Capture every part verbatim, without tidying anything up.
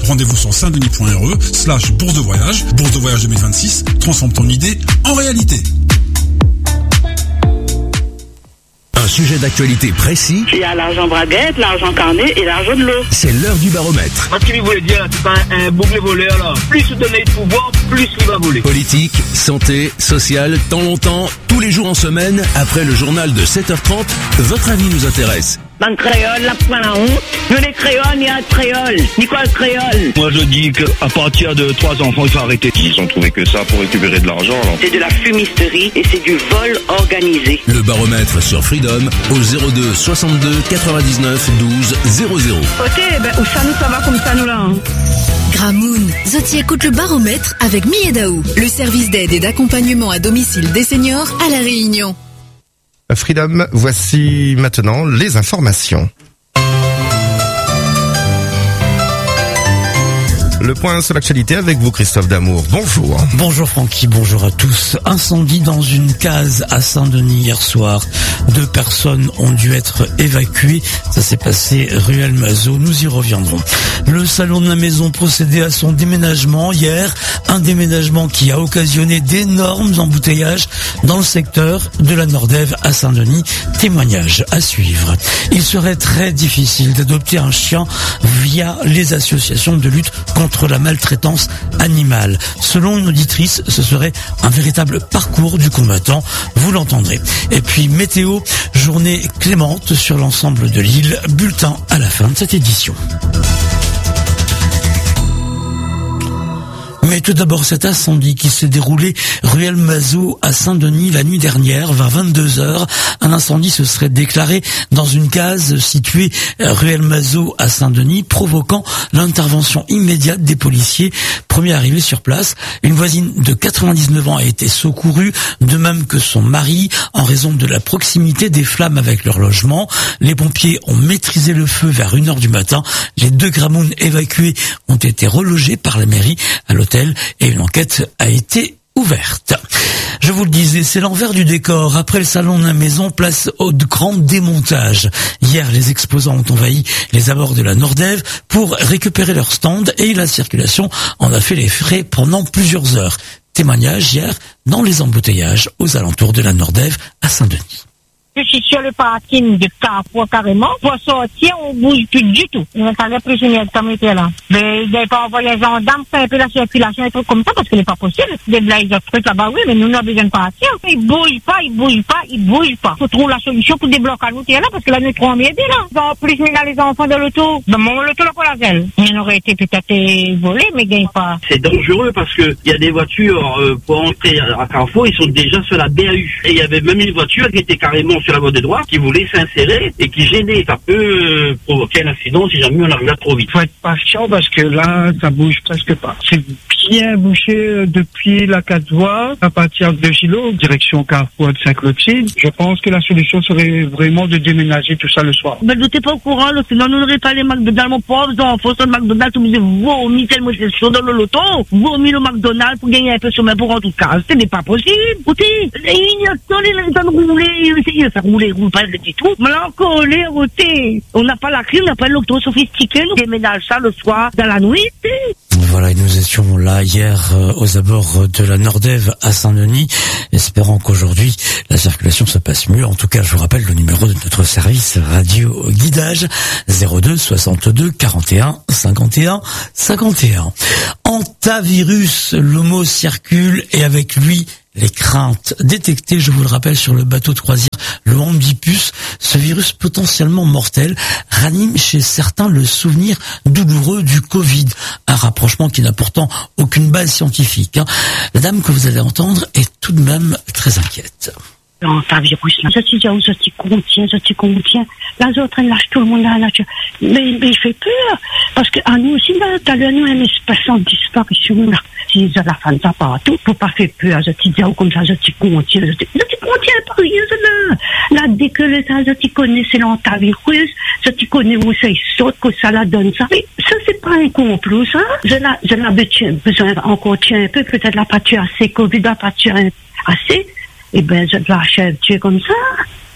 Rendez-vous sur saintdenis.re slash bourse de voyage. Bourse de voyage deux mille vingt-six, transforme ton idée en réalité. Un sujet d'actualité précis. Il y a l'argent braguette, l'argent carnet et l'argent de l'eau. C'est l'heure du baromètre. Parce qu'il voulait dire, c'est pas un, un bouclier voleur là. Plus vous donnez de pouvoir, plus il va voler. Politique, santé, social, temps longtemps, tous les jours en semaine, après le journal de sept heures trente, votre avis nous intéresse. Dans le créole, la point la honte. Je les créoles, il y a créole. Nicolas créole. Moi je dis qu'à partir de trois enfants, il faut arrêter. Ils ont trouvé que ça pour récupérer de l'argent. Alors. C'est de la fumisterie et c'est du vol organisé. Le baromètre sur Freedom au zéro deux soixante-deux quatre-vingt-dix-neuf douze zéro zéro. Ok, ben où ça nous ça va comme ça nous là. Hein. Gramoun, Zoti écoute le baromètre avec Miedaou, le service d'aide et d'accompagnement à domicile des seniors à La Réunion. Freedom, voici maintenant les informations. Le point sur l'actualité avec vous, Christophe Damour. Bonjour. Bonjour Francky, bonjour à tous. Incendie dans une case à Saint-Denis hier soir. Deux personnes ont dû être évacuées. Ça s'est passé rue Almazo. Nous y reviendrons. Le salon de la maison procédait à son déménagement hier. Un déménagement qui a occasionné d'énormes embouteillages dans le secteur de la Nordève à Saint-Denis. Témoignage à suivre. Il serait très difficile d'adopter un chien via les associations de lutte contre contre la maltraitance animale. Selon une auditrice, ce serait un véritable parcours du combattant, vous l'entendrez. Et puis météo, journée clémente sur l'ensemble de l'île, bulletin à la fin de cette édition. Mais tout d'abord, cet incendie qui s'est déroulé rue Almazo à Saint-Denis la nuit dernière, vers vingt-deux heures. Un incendie se serait déclaré dans une case située rue Almazo à Saint-Denis, provoquant l'intervention immédiate des policiers. Premier arrivé sur place, une voisine de quatre-vingt-dix-neuf ans a été secourue, de même que son mari, en raison de la proximité des flammes avec leur logement. Les pompiers ont maîtrisé le feu vers une heure du matin. Les deux Gramounes évacués ont été relogés par la mairie à l'hôtel et une enquête a été ouverte. Je vous le disais, c'est l'envers du décor. Après le salon de la maison, place au grand démontage. Hier, les exposants ont envahi les abords de la Nordève pour récupérer leur stand et la circulation en a fait les frais pendant plusieurs heures. Témoignage hier dans les embouteillages aux alentours de la Nordève à Saint-Denis. Je suis sur le parking de Carrefour carrément. Pour sortir, on bouge plus du tout. On n'a pas prisonniers comme était là. Mais il n'y a pas envoyé les gendarmes, faire un peu la circulation et tout comme ça, parce que ce n'est pas possible. Des blagues de trucs là-bas, oui, mais nous, on a besoin de partir. Ils ne bougent pas, ils ne bougent pas, ils ne bougent pas. Il faut trouver la solution pour débloquer la route là, parce que là, nous trois m'aider là. En plus, mais là, les enfants de l'auto, ben, mon l'auto, là, pour la zèle. Il aurait été peut-être volé, mais il ne gagne pas. C'est dangereux parce que il y a des voitures, euh, pour entrer à Carrefour, ils sont déjà sur la B A U. Et il y avait même une voiture qui était carrément sur la voie de droite, qui voulait s'insérer et qui gênait. Ça peut euh, provoquer un accident si jamais on arrive là trop vite. Il faut être patient parce que là, ça bouge presque pas. C'est bien bouché depuis la quatre voies à partir de Gilo, direction Carrefour de Saint-Clotilde. Je pense que la solution serait vraiment de déménager tout ça le soir. Mais vous n'êtes pas au courant, là, sinon nous n'aurions pas les McDonald's, mon pauvre enfant, sur le McDonald's, vous avez vomi tellement c'est chaud dans le loto, vomi le McDonald's pour gagner un peu sur mes pour en tout cas. Ce n'est pas possible. Écoutez, il y a tant les temps de rouler, essayez de faire rouler, roule pas le petit trou. Mais là encore, les rotés, on n'a pas la clé, on n'a pas l'auto sophistiqué, nous déménage ça le soir dans la nuit. Voilà, et nous étions là hier euh, aux abords de la Nordève à Saint-Denis, espérant qu'aujourd'hui la circulation se passe mieux. En tout cas, je vous rappelle le numéro de notre service radio guidage zéro deux soixante-deux quarante et un cinquante et un cinquante et un. Antavirus, le mot circule et avec lui les craintes détectées, je vous le rappelle, sur le bateau de croisière, le Ambipus. Ce virus potentiellement mortel ranime chez certains le souvenir douloureux du Covid. Un rapprochement qui n'a pourtant aucune base scientifique. Hein. La dame que vous allez entendre est tout de même très inquiète. L'antavirus, là, ça t'y où ça t'y contient, ça t'y contient. L'azote, elle lâche tout le monde à la nature. Mais, mais il fait peur. Parce que, à nous aussi, là, t'as le nous, une espèce de disparition, là. Si ça la fin de ça partout, faut pas faire peur, ça t'y où comme ça, ça t'y contient, ça t'y contient, pas rien, là. Là, dès que le ça, ça t'y connaît, c'est l'antavirus, ça t'y connaît où ça, il saute, que ça la donne, ça. Mais ça, c'est pas un complot, ça. Je la, je la besoin encore tiens un peu, peut-être la pas tuer assez, Covid a pas tuer assez. Eh ben, je l'achève tuer comme ça.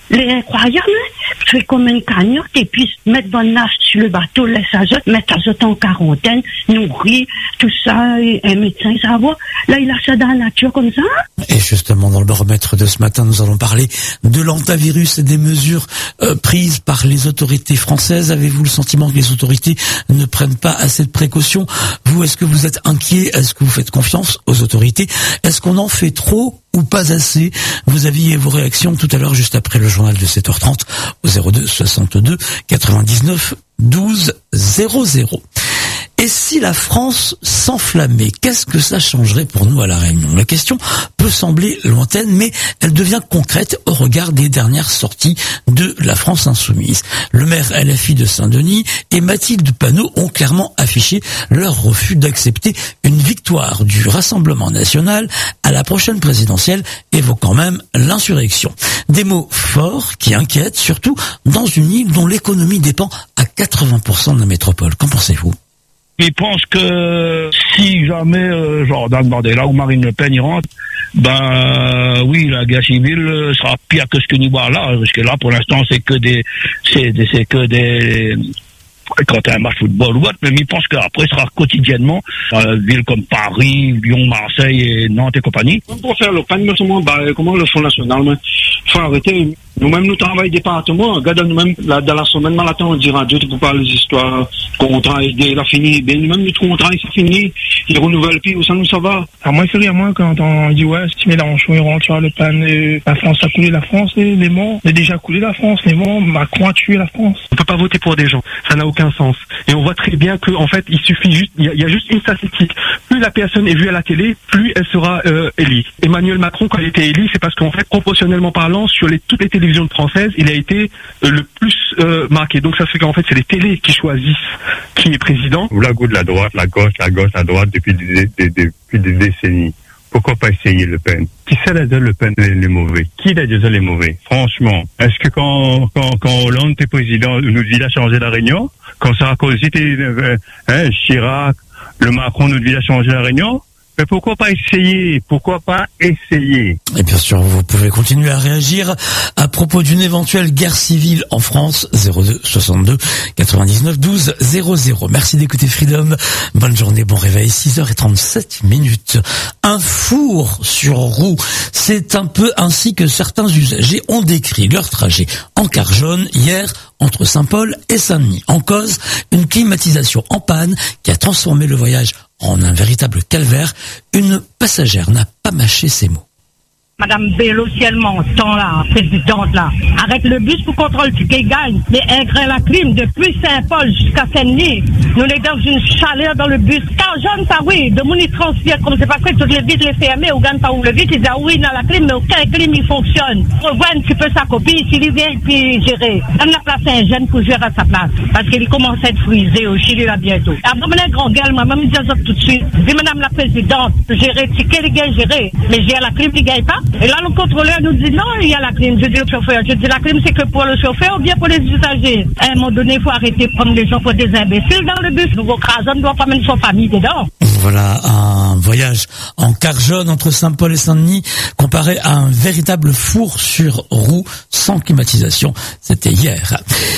Les incroyable, tu fais comme une cagnotte et puis mettre bonne nage sur le bateau, laisse azote, mettre azote en quarantaine, nourrir, tout ça, et un médecin, ça va. Là, il a ça dans la nature comme ça. Et justement, dans le baromètre de ce matin, nous allons parler de l'antivirus et des mesures euh, prises par les autorités françaises. Avez-vous le sentiment que les autorités ne prennent pas assez de précautions? Vous, est-ce que vous êtes inquiet? Est-ce que vous faites confiance aux autorités? Est-ce qu'on en fait trop ou pas assez? Vous aviez vos réactions tout à l'heure, juste après le journal de sept heures trente, au zéro deux soixante-deux quatre-vingt-dix-neuf douze zéro zéro. Et si la France s'enflammait, qu'est-ce que ça changerait pour nous à La Réunion? La question peut sembler lointaine, mais elle devient concrète au regard des dernières sorties de la France insoumise. Le maire L F I de Saint-Denis et Mathilde Panot ont clairement affiché leur refus d'accepter une victoire du Rassemblement national à la prochaine présidentielle, évoquant même l'insurrection. Des mots forts qui inquiètent, surtout dans une île dont l'économie dépend à quatre-vingts pour cent de la métropole. Qu'en pensez-vous? Je pense que si jamais euh, Jordan Bardella ou Marine Le Pen y rentrent, ben euh, oui, la guerre civile sera pire que ce que nous voit là, parce que là pour l'instant c'est que des c'est, des, c'est que des quand t'as un match football ou autre, mais je pense qu'après ce sera quotidiennement dans euh, villes comme Paris, Lyon, Marseille et Nantes et compagnie. Pour faire le pan, bah, comment le Front National, faut arrêter. Nous-mêmes, nous travaillons département. Regarde, nous-mêmes, là, dans la semaine, matin, on dira Dieu, tu peux parler des histoires, contrat, il a fini. Ben, nous-mêmes, notre contrat, il s'est fini. Il renouvelle, puis, où ça nous, ça va? Alors, moi, il fait rire, moi, quand on dit, ouais, si Mélenchon, il rentre sur le pan, euh, la France a coulé la France, les, les morts. Il a déjà coulé la France, les morts. Macron a tué la France. On peut pas voter pour des gens. Ça n'a aucun sens. Et on voit très bien que, en fait, il suffit juste, il y, y a juste une statistique. Plus la personne est vue à la télé, plus elle sera, euh, élue. Emmanuel Macron, quand il était élu, c'est parce qu'en fait, proportionnellement parlant, sur les, toutes les télévisions françaises, il a été euh, le plus euh, marqué. Donc ça fait qu'en fait c'est les télés qui choisissent qui est président. La gauche, la droite, la gauche, la gauche, la droite depuis des, des, des, depuis des décennies. Pourquoi pas essayer Le Pen? Qui c'est la Le Pen les mauvais? Qui l'a dit les mauvais? Franchement, est-ce que quand quand quand Hollande était président, nous dit il a changé la Réunion? Quand Sarkozy était euh, hein, Chirac, le Macron nous dit il a changé la Réunion? Mais pourquoi pas essayer? Pourquoi pas essayer? Et bien sûr, vous pouvez continuer à réagir à propos d'une éventuelle guerre civile en France. zéro deux soixante-deux quatre-vingt-dix-neuf douze zéro zéro. Merci d'écouter Freedom. Bonne journée, bon réveil. six heures trente-sept minutes. Un four sur roue. C'est un peu ainsi que certains usagers ont décrit leur trajet en car jaune hier entre Saint-Paul et Saint-Denis. En cause, une climatisation en panne qui a transformé le voyage en un véritable calvaire. Une passagère n'a pas mâché ses mots. Madame Bello, si elle m'entend là, présidente là, arrête le bus pour contrôle tu gagne. Mais ingrat la clim depuis Saint-Paul jusqu'à Saint-Denis. Nous les dans une chaleur dans le bus. Quand jeune, ça oui, de mon y transfère comme c'est pas fait, toutes les vitres les fermées, ou gagne pas où le vite, ils disent ah oui, dans la clim, mais aucun clim il fonctionne. On voit un petit peu sa copie, s'il vient puis gérer. On a placé un jeune pour gérer à sa place. Parce qu'il commence à être frisé au Chili là bientôt. Après, mon grand gueule, moi, même disant ça tout de suite. Dis madame la présidente, gérer, ticket, les gars, gérer. Mais j'ai la clim, il gagne pas. Et là, le contrôleur nous dit non, il y a la clim. Je dis au chauffeur, je dis la clim, c'est que pour le chauffeur ou bien pour les usagers. À un moment donné, il faut arrêter de prendre les gens pour des imbéciles dans le bus. Nouveau Crazon ne doit pas mettre son famille dedans. Voilà un voyage en car jaune entre Saint-Paul et Saint-Denis comparé à un véritable four sur roue sans climatisation. C'était hier.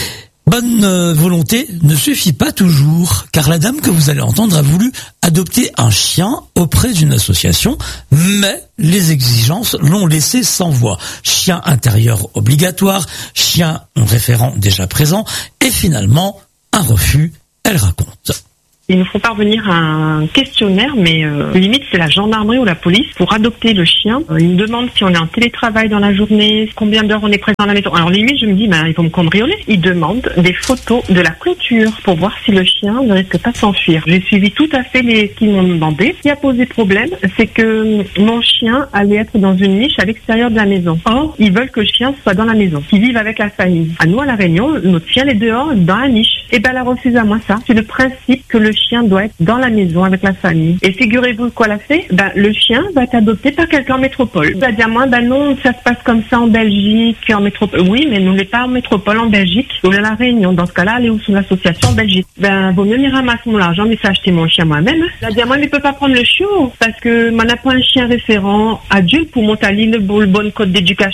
Bonne volonté ne suffit pas toujours, car la dame que vous allez entendre a voulu adopter un chien auprès d'une association, mais les exigences l'ont laissé sans voix. Chien intérieur obligatoire, chien référent déjà présent, et finalement, un refus, elle raconte. Ils nous font parvenir un questionnaire, mais euh, limite c'est la gendarmerie ou la police pour adopter le chien. Euh, ils nous demandent si on est en télétravail dans la journée, combien d'heures on est présent à la maison. Alors limite je me dis, ben, ils vont me cambrioler. Ils demandent des photos de la clôture pour voir si le chien ne risque pas de s'enfuir. J'ai suivi tout à fait les ce qu'ils m'ont demandé. Ce qui a posé problème, c'est que mon chien allait être dans une niche à l'extérieur de la maison. Or, ils veulent que le chien soit dans la maison, qu'ils vivent avec la famille. À nous, à La Réunion, notre chien est dehors, dans la niche. Et ben, elle a refusé à moi ça. C'est le principe que le chien doit être dans la maison avec la famille. Et figurez-vous quoi elle a fait? Ben, le chien va être adopté par quelqu'un en métropole. Elle va dire à moi, ben non, ça se passe comme ça en Belgique, en métropole. Oui, mais nous n'est pas en métropole en Belgique, ou à La Réunion. Dans ce cas-là, elle est où sous l'association en Belgique? Ben, vaut mieux me ramasser mon argent, mais ça acheter mon chien moi-même. Elle a dit à moi, mais il peut pas prendre le chiot, parce que m'en a pas un chien référent adulte pour monter à l'île, le bon code d'éducation.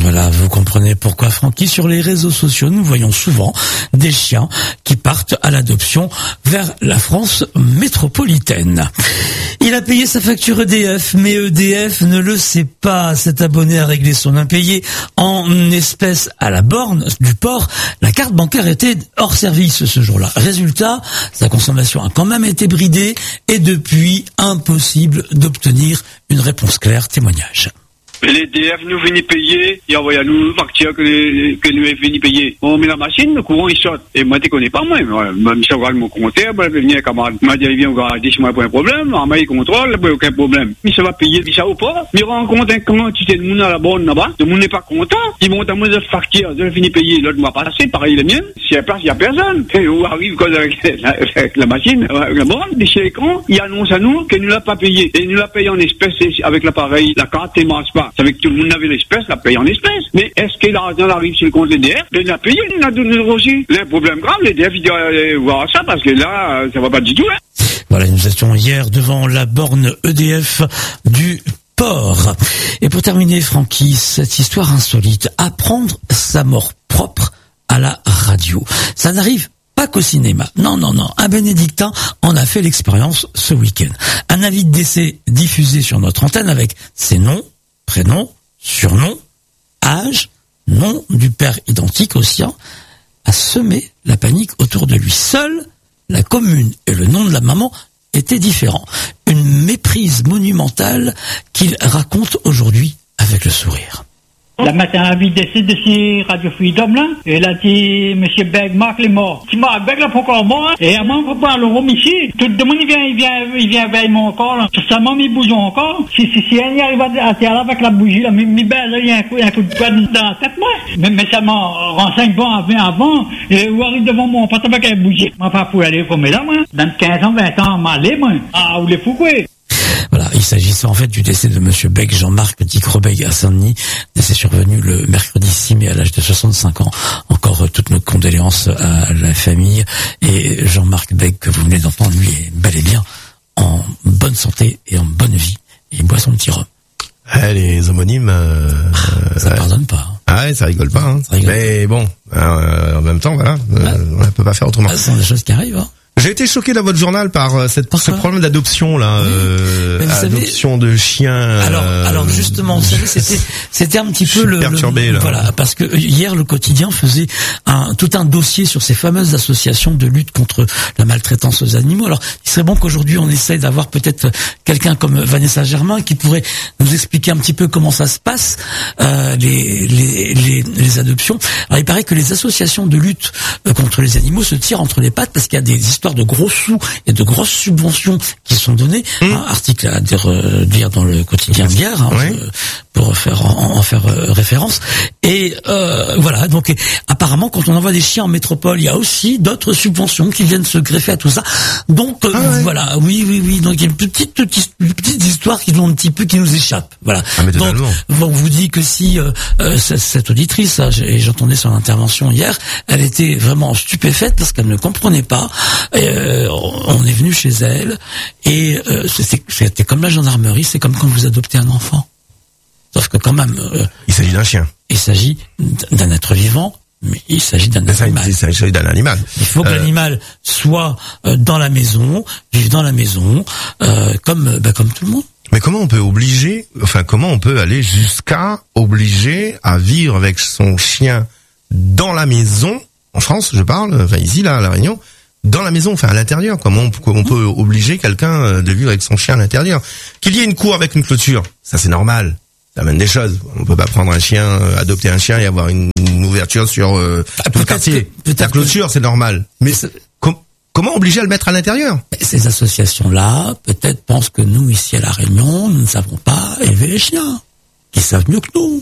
Voilà, vous comprenez pourquoi, Francky, sur les réseaux sociaux, nous voyons souvent des chiens qui partent à l'adoption vers la France métropolitaine. Il a payé sa facture E D F, mais E D F ne le sait pas. Cet abonné a réglé son impayé en espèces à la borne du port. La carte bancaire était hors service ce jour-là. Résultat, sa consommation a quand même été bridée et depuis, impossible d'obtenir une réponse claire. Témoignage. Les D F nous viennent payer, et envoyent à nous une facture que, les, que nous viennent payer. On met la machine, le courant il saute. Et moi, tu connais pas moi. Même si on regarde mon compteur, je vais venir un camarade. Il m'a dit, viens, on va dire, moi, pas un problème. Moi, il contrôle, pas aucun problème. Mais ça va payer, puis ça ou pas. Mais rend compte, comment tu t'es le monde à la borne là-bas, le monde n'est pas content. Ils montent à moi de facture, je finis payer, l'autre m'a passé, pareil les miens. S'il y a place, il y a personne. Et où arrive, quand avec la, avec la machine, avec la borne, déchet l'écran, il annonce à nous qu'il ne l'a pas payé. Et il nous l'a payé en espèces avec l'appareil, la carte, ne marche pas. C'est avec tout le monde avait l'espèce, la paye en espèces. Mais est-ce que l'argent arrive sur le compte de l'E D F? Il a payé, il a donné reçu. C'est un problème grave, l'E D F, il doit aller voir ça, parce que là, ça va pas du tout, hein. Voilà, nous étions hier devant la borne E D F du port. Et pour terminer, Francky, cette histoire insolite, apprendre sa mort propre à la radio. Ça n'arrive pas qu'au cinéma. Non, non, non. Un bénédictin en a fait l'expérience ce week-end. Un avis de décès diffusé sur notre antenne avec ses noms, prénom, surnom, âge, nom du père identique au sien, a semé la panique autour de lui. Seule la commune et le nom de la maman étaient différents. Une méprise monumentale qu'il raconte aujourd'hui avec le sourire. La matin, un avis décès de chez Radio Freedom, là. Et là, dit, Monsieur Beg, Marc, il est mort. Si Marc Beg, là, pour encore mort, hein. Et à moi, on va pas le rome ici. Tout le monde, il vient, il vient, il vient veiller mon corps, là. Sur sa maman, il bouge encore. Si, si, si, elle y arrive à terre, là, avec la bougie, là, mais, mais, ben, là, il y a un coup, il y a un coup de poing dans la tête, moi. Mais, mais ça m'en renseigne bon avant, avant. Et où arrive devant mon pote avec un bougie. Moi, pas pour aller comme là, moi. Dans quinze ans, vingt ans, m'aller, moi. Ah, où les fous, quoi. Voilà, il s'agissait en fait du décès de Monsieur Beg, Jean-Marc Dick Rebeg à Saint-Denis, décès survenu le mercredi six mai à l'âge de soixante-cinq ans. Encore euh, toutes nos condoléances à la famille. Et Jean-Marc Beg, que vous venez d'entendre, lui est bel et bien en bonne santé et en bonne vie. Et il boit son petit rhum. Ouais, les homonymes... Euh, ah, ça euh, pardonne pas. Hein. Ah ouais, ça rigole pas. Hein. Ça rigole. Mais bon, euh, en même temps, voilà, euh, ah. on ne peut pas faire autrement. Ah, ce sont des choses qui arrivent, hein. J'ai été choqué dans votre journal par euh, cette, ce problème d'adoption là, oui. euh, adoption savez, de chiens. Alors, euh, alors justement, vous savez, c'était, c'était un petit peu le, perturbé, le là. Voilà, parce que hier le quotidien faisait un tout un dossier sur ces fameuses associations de lutte contre la maltraitance aux animaux. Alors, il serait bon qu'aujourd'hui on essaye d'avoir peut-être quelqu'un comme Vanessa Germain qui pourrait nous expliquer un petit peu comment ça se passe euh, les, les les les adoptions. Alors, il paraît que les associations de lutte contre les animaux se tirent entre les pattes parce qu'il y a des histoires de gros sous et de grosses subventions qui sont données. Mmh. Hein, article à dire, euh, dire dans le quotidien d'hier, hein, oui. euh, pour faire en, en faire euh, référence. Et euh, voilà. Donc et, apparemment, quand on envoie des chiens en métropole, il y a aussi d'autres subventions qui viennent se greffer à tout ça. Donc euh, ah ouais. voilà. Oui, oui, oui. Donc il y a une petite, petite, petite histoire qui nous un petit peu qui nous échappe. Voilà. Ah, donc on vous dit que si euh, euh, cette auditrice, hein, et j'entendais son intervention hier, elle était vraiment stupéfaite parce qu'elle ne comprenait pas. Euh, on est venu chez elle et euh, c'était, c'était comme la gendarmerie, c'est comme quand vous adoptez un enfant. Sauf que quand même... Euh, il s'agit d'un chien. Il s'agit d'un être vivant, mais il s'agit d'un ça, animal. Il s'agit d'un animal. Il faut que euh... l'animal soit euh, dans la maison, vive dans la maison, euh, comme, bah, comme tout le monde. Mais comment on peut obliger, enfin comment on peut aller jusqu'à obliger à vivre avec son chien dans la maison, en France je parle, enfin ici là à La Réunion, dans la maison, enfin à l'intérieur. Comment on, on peut obliger quelqu'un de vivre avec son chien à l'intérieur? Qu'il y ait une cour avec une clôture, ça c'est normal. Ça amène des choses. On peut pas prendre un chien, euh, adopter un chien et avoir une, une ouverture sur euh, ah, tout le quartier. Que, la clôture, que... c'est normal. Mais com- comment obliger à le mettre à l'intérieur? Ces associations-là, peut-être pensent que nous, ici à La Réunion, nous ne savons pas élever les chiens. Qu'ils savent mieux que nous.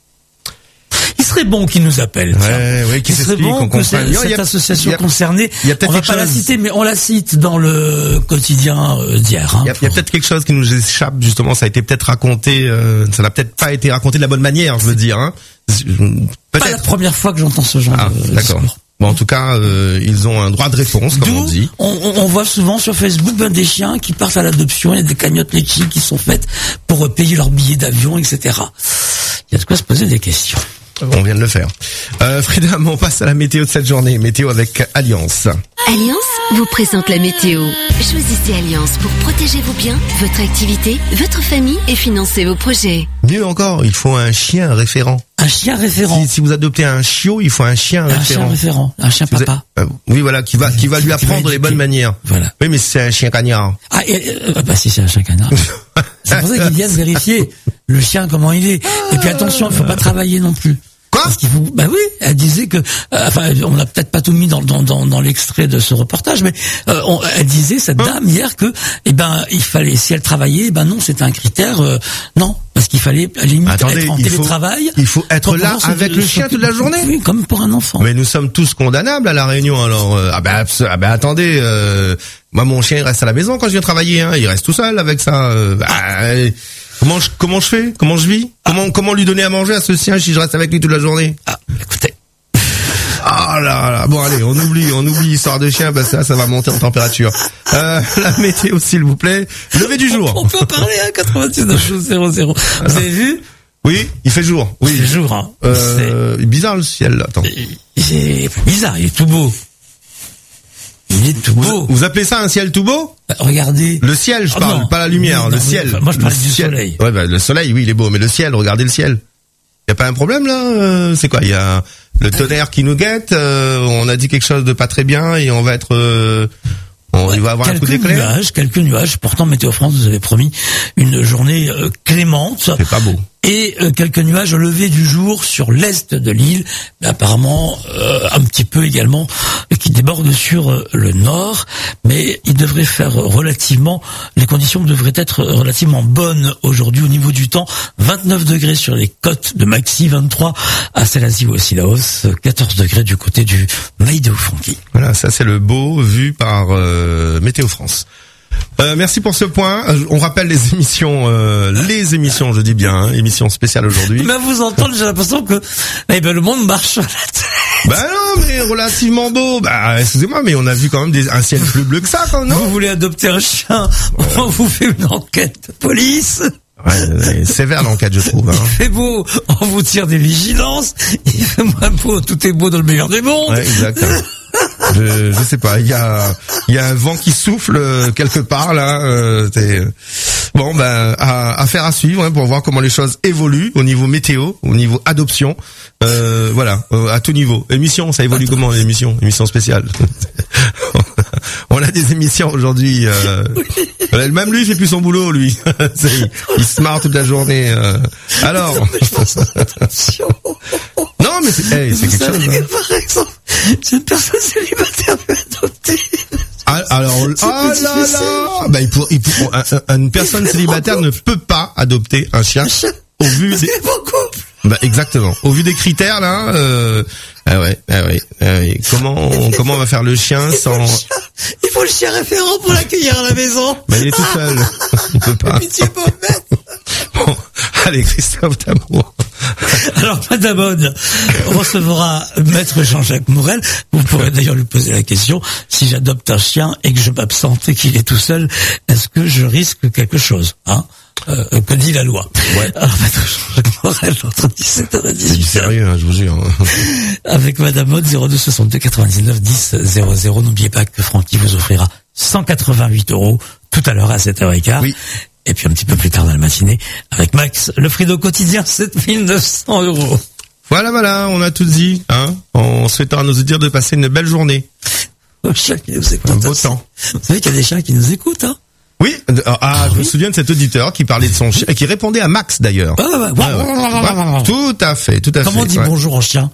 Il serait bon qu'ils nous appellent. Ouais, ouais, qu'il serait bon que cette, cette association a, concernée, on va pas chose... la citer, mais on la cite dans le quotidien d'hier. Hein, il y a, pour... y a peut-être quelque chose qui nous échappe, justement. Ça a été peut-être raconté, euh, ça n'a peut-être pas été raconté de la bonne manière, je veux dire. Hein. Peut-être. Pas la première fois que j'entends ce genre ah, de d'accord. discours. Bon, en tout cas, euh, ils ont un droit de réponse, comme D'où on dit. On, on voit souvent sur Facebook ben, des chiens qui partent à l'adoption, il y a des cagnottes laitiers qui sont faites pour euh, payer leurs billets d'avion, et cetera. Il y a de quoi se poser des questions. On vient de le faire. Euh, Frida, on passe à la météo de cette journée. Météo avec Alliance. Alliance vous présente la météo. Choisissez Alliance pour protéger vos biens, votre activité, votre famille et financer vos projets. Mieux encore, il faut un chien référent. Un chien référent. Si, si vous adoptez un chiot, il faut un chien un référent. Un chien référent, un chien si papa. Avez, euh, oui, voilà, qui va, qui va lui apprendre les bonnes manières. Voilà. Oui, mais c'est un chien cagnard. Ah, et, euh, bah si c'est un chien cagnard. C'est pour ça qu'ils viennent vérifier le chien comment il est. Et puis attention, il faut pas travailler non plus. Quoi? Parce qu'il faut, bah oui, elle disait que, euh, enfin, on n'a peut-être pas tout mis dans, dans, dans, dans l'extrait de ce reportage, mais euh, on, elle disait cette hein? dame hier que, eh ben, il fallait, si elle travaillait, eh ben non, c'était un critère, euh, non, parce qu'il fallait à la limite Attendez, être en il télétravail. Faut, il faut être là avec le chien toute la journée. Oui, comme pour un enfant. Mais nous sommes tous condamnables à la Réunion, alors euh, ah ben ah ben attendez, euh, moi mon chien il reste à la maison quand je viens travailler, hein, il reste tout seul avec ça. Euh, bah, euh, Comment je, comment je fais? Comment je vis? ah. Comment, comment lui donner à manger à ce chien si je reste avec lui toute la journée? Ah, écoutez. Ah là là. Bon allez, on oublie, on oublie l'histoire de chien parce que là, ça va monter en température. Euh, la météo s'il vous plaît. Lever du jour. On peut en parler à quatre-vingt-dix-neuf zéro zéro. Vous avez vu? Oui, il fait jour. Oui. Il fait jour, hein. Euh, bizarre le ciel, là. Attends. C'est bizarre, il est tout beau. Il est tout beau. Vous, vous appelez ça un ciel tout beau? Bah, regardez. Le ciel, je parle, oh, pas la lumière, non, le non, ciel. Moi, je parle le du ciel. soleil. Ouais, bah, le soleil, oui, il est beau, mais le ciel, regardez le ciel. Y a pas un problème, là? Euh, c'est quoi? Il y a le tonnerre qui nous guette, euh, on a dit quelque chose de pas très bien et on va être, euh, on, ouais, il va avoir un coup d'éclair. Quelques nuages, quelques nuages. Pourtant, Météo France nous avait promis une journée euh, clémente. C'est pas beau. Et euh, quelques nuages au lever du jour sur l'est de l'île, mais apparemment euh, un petit peu également euh, qui débordent sur euh, le nord, mais il devrait faire relativement, les conditions devraient être relativement bonnes aujourd'hui au niveau du temps. vingt-neuf degrés sur les côtes de Maxi, vingt-trois à Salazie ou à Sillaos, quatorze degrés du côté du Maïdéo-Franqui. Voilà, ça c'est le beau vu par euh, Météo France. Euh, merci pour ce point. On rappelle les émissions, euh, les émissions, je dis bien, hein, émissions spéciales aujourd'hui. Mais vous entendez, j'ai l'impression que eh ben, le monde marche sur la tête. Bah non, mais relativement beau. Bah excusez-moi, mais on a vu quand même des, un ciel plus bleu que ça, quand non? Vous voulez adopter un chien, ouais. On vous fait une enquête de police. Ouais, sévère l'enquête, je trouve. Hein. Il fait beau, on vous tire des vigilances. Il fait moins beau, tout est beau dans le meilleur des mondes. Ouais, exactement. Je, je sais pas, il y a, il y a un vent qui souffle euh, quelque part là. Euh, bon, ben, à, à faire à suivre hein, pour voir comment les choses évoluent au niveau météo, au niveau adoption. Euh, voilà, euh, à tout niveau. Émission, ça évolue comment l'émission? Émission spéciale. On a des émissions aujourd'hui. Euh, même lui, il fait plus son boulot, lui. Il se marre toute la journée. Euh. Alors. Non, mais c'est, hey, c'est quelque chose. Hein. Par exemple, si une personne célibataire peut adopter. Ah, alors, oh là là, bah, il pour, il pour, un, un, une personne célibataire ne peut pas adopter un chien au vu des. Bah, exactement. Au vu des critères là, euh, ah ouais, ah ouais, ah ouais. Comment, on, comment on va faire le chien il sans. Le chien, il faut le chien référent pour l'accueillir à la maison. Bah, il est tout seul. Il peut pas. Pitié, bon, allez, Christophe Damour. Alors, Madame Aude recevra Maître Jean-Jacques Morel. Vous pourrez d'ailleurs lui poser la question, si j'adopte un chien et que je m'absente et qu'il est tout seul, est-ce que je risque quelque chose, hein? Euh, que dit la loi. Ouais. Alors, Maître Jean-Jacques Morel, entre dix-sept heures et dix-huit heures. C'est sérieux, hein, je vous jure. Avec Madame Aude, zéro deux soixante-deux quatre-vingt-dix-neuf dix zéro zéro. N'oubliez pas que Francky vous offrira cent quatre-vingt-huit euros tout à l'heure à sept heures quinze. Oui. Et puis un petit peu plus tard dans la matinée, avec Max, le Frido quotidien, sept mille neuf cents euros. Voilà, voilà, on a tout dit, hein, en souhaitant à nos auditeurs de passer une belle journée. Un chien qui nous écoute. Un beau temps. Vous savez qu'il y a des chiens qui nous écoutent, hein? Oui, ah, ah je oui. me souviens de cet auditeur qui parlait de son chien, et qui répondait à Max d'ailleurs. Ah, ouais, ouais, ouais, ouais, ouais, ouais. Tout à fait, tout à Comment fait. Comment on dit ouais. bonjour en chien?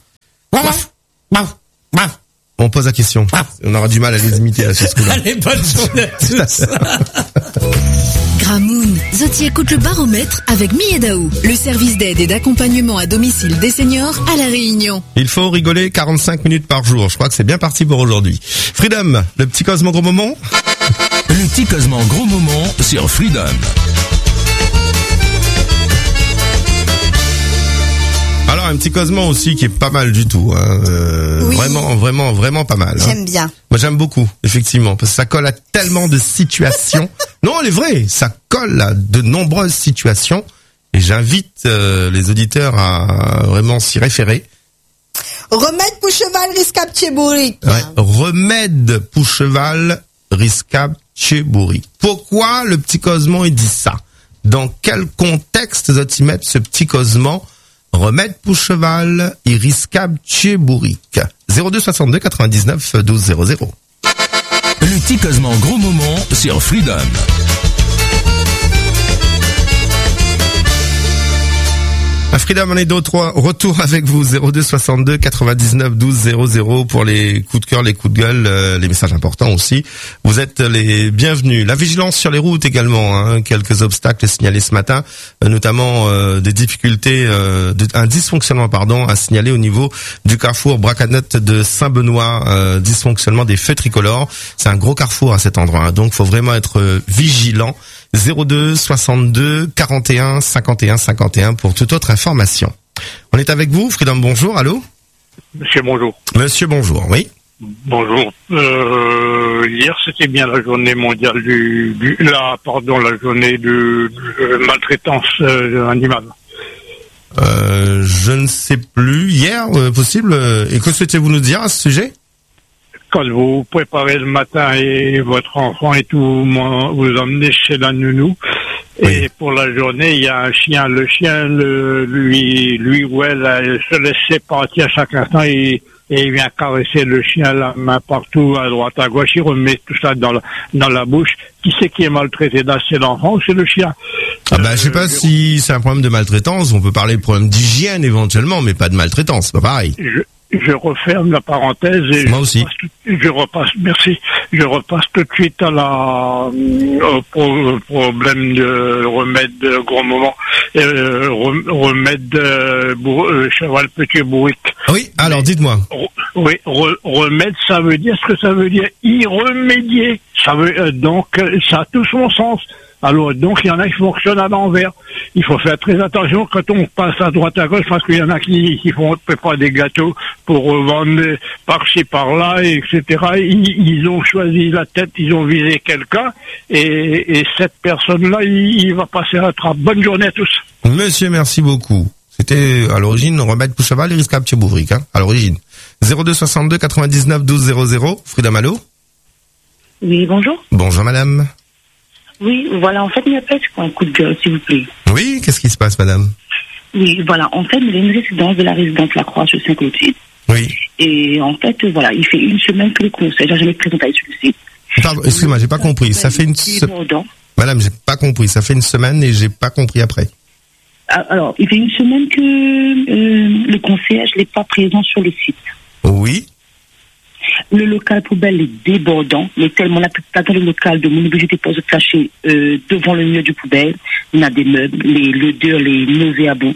On pose la question. On aura du mal à les imiter à ce coup-là. Allez, bonne journée à tous. Gramoun, Zoti écoute le baromètre avec Miedaou, le service d'aide et d'accompagnement à domicile des seniors à La Réunion. Il faut rigoler quarante-cinq minutes par jour. Je crois que c'est bien parti pour aujourd'hui. Freedom, le petit Cosmo gros moment. Le petit Cosmo gros moment sur Freedom. Alors un petit Cosmo aussi qui est pas mal du tout, hein. euh, Oui. Vraiment, vraiment, vraiment pas mal. Hein. J'aime bien. Moi j'aime beaucoup, effectivement, parce que ça colle à tellement de situations. Non, elle est vraie, ça colle à de nombreuses situations. Et j'invite euh, les auditeurs à vraiment s'y référer. Remède pour cheval risquable tchébourique. Ouais. Remède pour cheval risquable tchébourique. Pourquoi le petit Cosmo il dit ça? Dans quel contexte doit-il mettre ce petit Cosmo? Remède pour cheval risquable tchébourique. zéro deux soixante-deux quatre-vingt-dix-neuf douze zéro zéro. Le petit Cosmo gros moment sur Freedom. À Freedom, on est de retour avec vous, zéro deux soixante-deux quatre-vingt-dix-neuf douze zéro zéro pour les coups de cœur, les coups de gueule, euh, les messages importants aussi. Vous êtes les bienvenus. La vigilance sur les routes également, hein, quelques obstacles signalés ce matin, euh, notamment euh, des difficultés, euh, de, un dysfonctionnement pardon, à signaler au niveau du carrefour Bracanotte de Saint-Benoît, euh, dysfonctionnement des feux tricolores. C'est un gros carrefour à cet endroit, hein, donc faut vraiment être euh, vigilant. zéro deux soixante-deux quarante et un cinquante et un cinquante et un pour toute autre information. On est avec vous, Freedom, bonjour, allô? Monsieur, bonjour. Monsieur, bonjour, oui. Bonjour. Euh, hier, c'était bien la journée mondiale du, du la, pardon, la journée de, de maltraitance euh, animale. Euh, je ne sais plus. Hier, euh, possible. Et que souhaitez-vous nous dire à ce sujet? Quand vous préparez le matin et votre enfant et tout, moi, vous emmenez chez la nounou. Oui. Et pour la journée, il y a un chien. Le chien, le, lui, lui ou elle, elle se laisse partir à chaque instant et, et il vient caresser le chien, la main partout, à droite, à gauche. Il remet tout ça dans la, dans la bouche. Qui c'est qui est maltraité là? C'est l'enfant ou c'est le chien? Ah bah, je sais pas euh, si c'est un problème de maltraitance. On peut parler de problème d'hygiène éventuellement, mais pas de maltraitance. C'est pas pareil. Je... Je referme la parenthèse et moi je aussi. Repasse, je repasse, merci. Je repasse tout de suite à la au, pro, problème de remède de gros moment, euh, remède de bourr, euh, cheval petit bourrique. Oui, alors dites-moi. Oui, re, remède, ça veut dire ce que ça veut dire, y remédier. Ça veut euh, donc ça a tout son sens. Alors, donc, il y en a qui fonctionnent à l'envers. Il faut faire très attention quand on passe à droite à gauche, parce qu'il y en a qui, qui font préparer des gâteaux pour vendre par-ci, par-là, et cetera. Ils, ils ont choisi la tête, ils ont visé quelqu'un, et, et cette personne-là, il, il va passer à la trappe. Bonne journée à tous. Monsieur, merci beaucoup. C'était, à l'origine, remède pour cheval et risquable chez Bouvric, hein, à l'origine. zéro deux soixante-deux quatre-vingt-dix-neuf douze zéro zéro. Frida Malo. Oui, bonjour. Bonjour, madame. Oui, voilà, en fait, il n'y a pas pour un coup de gueule, s'il vous plaît. Oui, qu'est-ce qui se passe, madame? Oui, voilà, en fait, il y a une résidence de la résidence La Croix sur Saint-Clotilde. Oui. Et en fait, voilà, il fait une semaine que le conseil, j'ai jamais présenté sur le site. Pardon, excusez-moi, j'ai pas compris. Ça fait une semaine. Madame, j'ai pas compris. Ça fait une semaine et j'ai pas compris après. Alors, il fait une semaine que euh, le concierge n'est pas présent sur le site. Oui. Le local poubelle est débordant, mais tellement la plupart dans le local de mon obligé pas se cacher euh, devant le mur du poubelle. Il y a des meubles, les, l'odeur, les nauséabonds.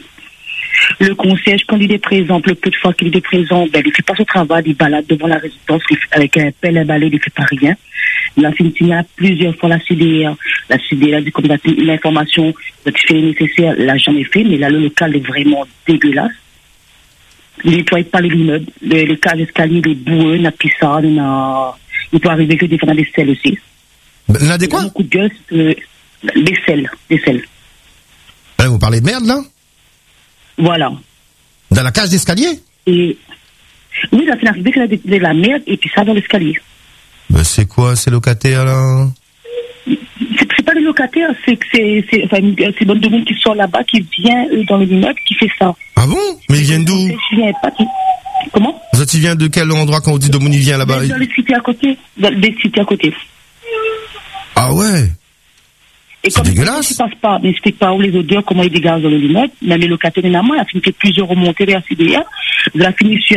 Le concierge, quand il est présent, le peu de fois qu'il est présent, ben, il ne fait pas son travail, il balade devant la résidence avec un pelle à balai, il ne fait pas rien. Il a fait une signal plusieurs fois la C D R. La C D R a dit comme l'information qui fait nécessaire, l'a jamais fait, mais là, le local est vraiment dégueulasse. Il ne nettoie pas l'immeuble, les, les cages d'escalier, les boueux, la pissade, il peut arriver que des fois dans des selles aussi. Il y a des quoi? Beaucoup de gueule, euh, des selles, des selles. Là, vous parlez de merde, là? Voilà. Dans la cage d'escalier? Et, oui, là, c'est arrivé qu'il y a de, de la merde et puis ça dans l'escalier. Ben, c'est quoi, ces locataires, là? C'est, c'est pas les locataires, c'est que c'est, c'est, enfin, c'est bon de monde qui sort là-bas, qui vient euh, dans l'immeuble, qui fait ça. Ah bon? Mais ils viennent d'où? Je viens pas qui... Comment? Vous êtes, il vient de quel endroit quand on dit de où il vient là-bas? Dans les cités à côté. Dans les cités à côté. Ah ouais? Et c'est dégueulasse. Il ne passe pas, n'explique pas où les odeurs, comment ils dégagent dans le l'immeuble. Même les locataires, évidemment, il a fini fait plusieurs remontées vers la C D R. Il a fini sur